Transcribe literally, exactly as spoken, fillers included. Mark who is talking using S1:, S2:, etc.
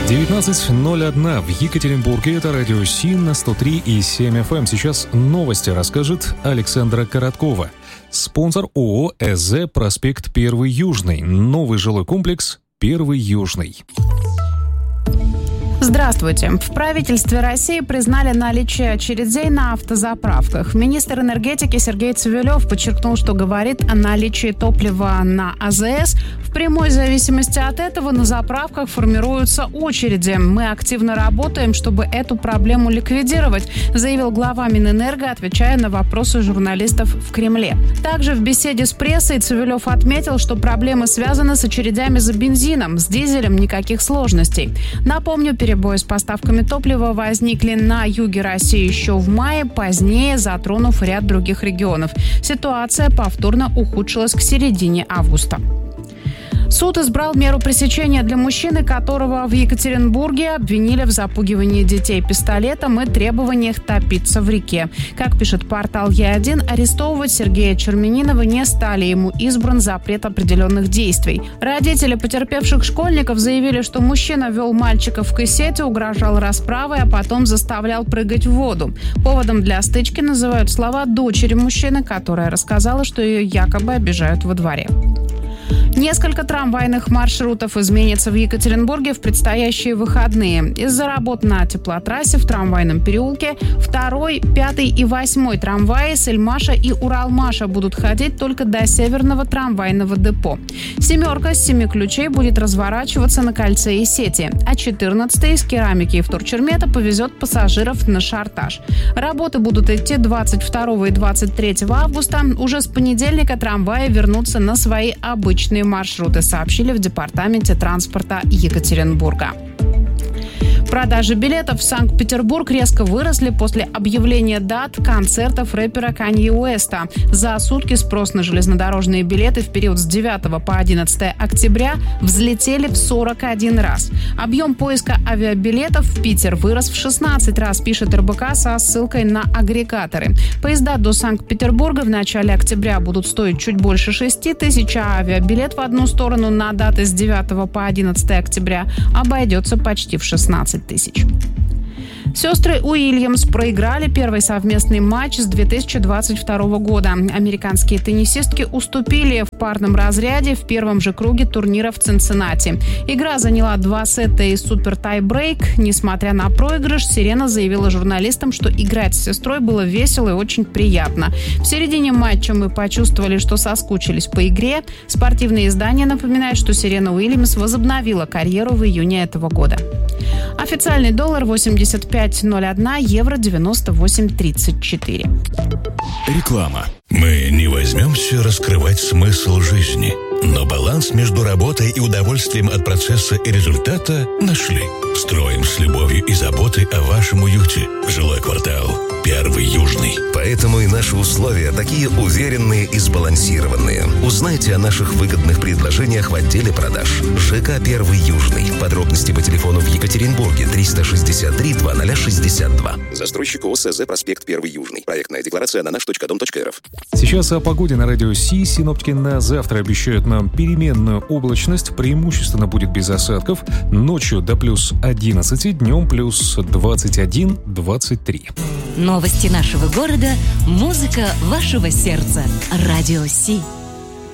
S1: девятнадцать ноль один в Екатеринбурге. Это радио Си на сто три и семь эф эм. Сейчас новости расскажет Александра Короткова. Спонсор ООО «ЭЗ», проспект Первый Южный. Новый жилой комплекс Первый Южный.
S2: Здравствуйте. В правительстве России признали наличие очередей на автозаправках. Министр энергетики Сергей Цивилев подчеркнул, что говорит о наличии топлива на а зэ эс. В прямой зависимости от этого на заправках формируются очереди. Мы активно работаем, чтобы эту проблему ликвидировать, заявил глава Минэнерго, отвечая на вопросы журналистов в Кремле. Также в беседе с прессой Цивилев отметил, что проблемы связаны с очередями за бензином. С дизелем никаких сложностей. Напомню, перебои с поставками топлива возникли на юге России еще в мае, позднее затронув ряд других регионов. Ситуация повторно ухудшилась к середине августа. Суд избрал меру пресечения для мужчины, которого в Екатеринбурге обвинили в запугивании детей пистолетом и требованиях топиться в реке. Как пишет портал Е один, арестовывать Сергея Черменинова не стали. Ему избран запрет определенных действий. Родители потерпевших школьников заявили, что мужчина вел мальчиков в кассете, угрожал расправой, а потом заставлял прыгать в воду. Поводом для стычки называют слова дочери мужчины, которая рассказала, что ее якобы обижают во дворе. Несколько трамвайных маршрутов изменится в Екатеринбурге в предстоящие выходные. Из-за работ на теплотрассе в Трамвайном переулке второй, пятый и восьмой трамваи с Эльмаша и Уралмаша будут ходить только до Северного трамвайного депо. Семерка с семи ключей будет разворачиваться на кольце и сети, а четырнадцатый из Керамики и Вторчермета повезет пассажиров на Шартаж. Работы будут идти двадцать второго и двадцать третьего августа. Уже с понедельника трамваи вернутся на свои обычные маршруты, сообщили в департаменте транспорта Екатеринбурга. Продажи билетов в Санкт-Петербург резко выросли после объявления дат концертов рэпера Канье Уэста. За сутки спрос на железнодорожные билеты в период с девятого по одиннадцатое октября взлетели в сорок один раз. Объем поиска авиабилетов в Питер вырос в шестнадцать раз, пишет эр бэ ка со ссылкой на агрегаторы. Поезда до Санкт-Петербурга в начале октября будут стоить чуть больше шести тысяч, а авиабилет в одну сторону на даты с девятого по одиннадцатое октября обойдется почти в шестнадцать тысяч. Сестры Уильямс проиграли первый совместный матч с две тысячи двадцать второго года. Американские теннисистки уступили в парном разряде в первом же круге турнира в Цинциннати. Игра заняла два сета и супер тай-брейк. Несмотря на проигрыш, Серена заявила журналистам, что играть с сестрой было весело и очень приятно. В середине матча мы почувствовали, что соскучились по игре. Спортивное издание напоминает, что Серена Уильямс возобновила карьеру в июне этого года. Официальный доллар восемьдесят пять ноль один, евро девяносто восемь тридцать четыре.
S3: Реклама. Мы не возьмемся раскрывать смысл жизни, но баланс между работой и удовольствием от процесса и результата нашли. Строим с любовью и заботой о вашем уюте. Жилой квартал Первый Южный.
S4: Поэтому и наши условия такие уверенные и сбалансированные. Узнайте о наших выгодных предложениях в отделе продаж. ЖК Первый Южный. Подробности по телефону в Екатеринбурге триста шестьдесят три двадцать шестьдесят два.
S5: Застройщик ООО «СЗ», проспект Первый Южный. Проектная декларация на наш точка дом точка эр эф.
S1: Сейчас о погоде на радио Си. Синоптики на завтра обещают нам переменную облачность. Преимущественно будет без осадков. Ночью до плюс одиннадцати, днем плюс двадцать один - двадцать три.
S6: Новости нашего города, музыка вашего сердца. Радио Си.